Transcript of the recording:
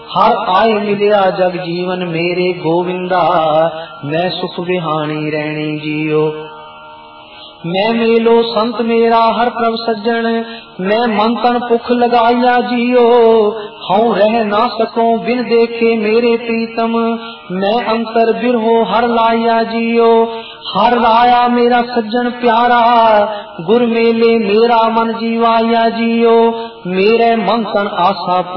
हर आए मिलिया जग जीवन मेरे गोविंदा, मैं सुख विहानी रहनी जियो। मैं मेलो संत मेरा हर प्रभ सज्जन, मैं मन तन भुख लगाया जियो। हूँ रह ना सको बिन देखे मेरे प्रीतम, मैं अंतर बिरहो हर लाया जियो। हर लाया मेरा सज्जन प्यारा, गुर मेले मेरा मन जीवाया जियो। मेरे मन तन आशा